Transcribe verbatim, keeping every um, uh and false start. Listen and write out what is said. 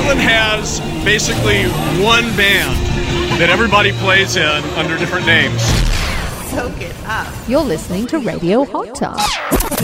Portland has basically one band that everybody plays in under different names. Soak it up. You're listening to Radio Hot Tub.